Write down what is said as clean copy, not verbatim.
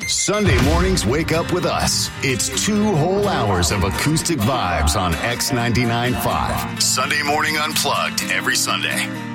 Sunday mornings wake up with us. It's 2 whole hours of acoustic vibes on X 99.5. Sunday Morning Unplugged every Sunday.